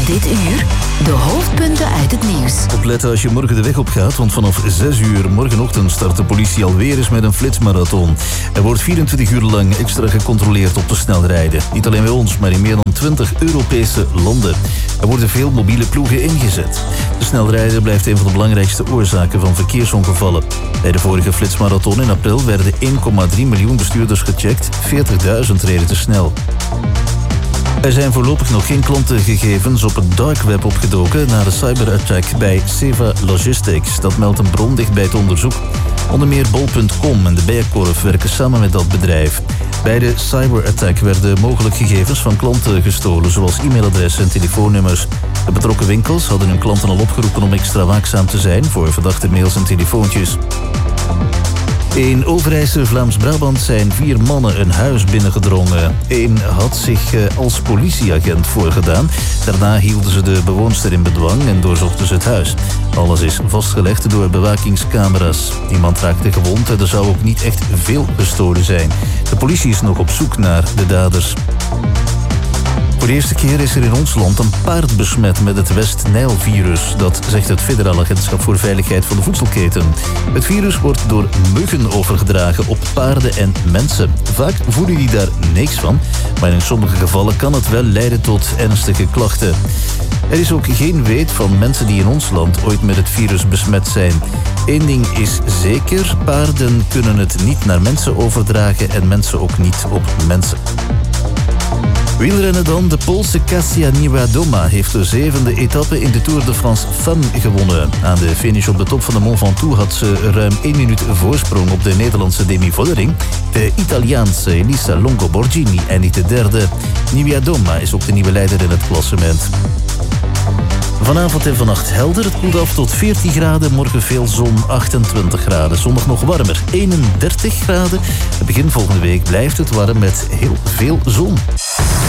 Dit uur de hoofdpunten uit het nieuws. Opletten als je morgen de weg op gaat, want vanaf 6 uur morgenochtend start de politie alweer eens met een flitsmarathon. Er wordt 24 uur lang extra gecontroleerd op de snelrijden. Niet alleen bij ons, maar in meer dan 20 Europese landen. Er worden veel mobiele ploegen ingezet. De snelrijden blijft een van de belangrijkste oorzaken van verkeersongevallen. Bij de vorige flitsmarathon in april werden 1,3 miljoen bestuurders gecheckt. 40.000 reden te snel. Er zijn voorlopig nog geen klantengegevens op het dark web opgedoken na de cyberattack bij Seva Logistics. Dat meldt een bron dicht bij het onderzoek. Onder meer bol.com en de Bijenkorf werken samen met dat bedrijf. Bij de cyberattack werden mogelijk gegevens van klanten gestolen, zoals e-mailadressen en telefoonnummers. De betrokken winkels hadden hun klanten al opgeroepen om extra waakzaam te zijn voor verdachte mails en telefoontjes. In Overijse, Vlaams-Brabant zijn 4 mannen een huis binnengedrongen. Eén had zich als politieagent voorgedaan. Daarna hielden ze de bewoonster in bedwang en doorzochten ze het huis. Alles is vastgelegd door bewakingscamera's. Iemand raakte gewond en er zou ook niet echt veel gestolen zijn. De politie is nog op zoek naar de daders. Voor de eerste keer is er in ons land een paard besmet met het West-Nijl-virus. Dat zegt het Federaal Agentschap voor Veiligheid van de Voedselketen. Het virus wordt door muggen overgedragen op paarden en mensen. Vaak voelen die daar niks van, maar in sommige gevallen kan het wel leiden tot ernstige klachten. Er is ook geen weet van mensen die in ons land ooit met het virus besmet zijn. Eén ding is zeker, paarden kunnen het niet naar mensen overdragen en mensen ook niet op mensen. Wielrennen dan. De Poolse Kasia Niewiadoma heeft de 7e etappe in de Tour de France Femmes gewonnen. Aan de finish op de top van de Mont Ventoux had ze ruim 1 minuut voorsprong op de Nederlandse Demi Vollering. De Italiaanse Elisa Longo Borghini eindigde derde. Niewiadoma is ook de nieuwe leider in het klassement. Vanavond en vannacht helder. Het koelt af tot 14 graden. Morgen veel zon, 28 graden. Zondag nog warmer, 31 graden. Het begin volgende week blijft het warm met heel veel zon.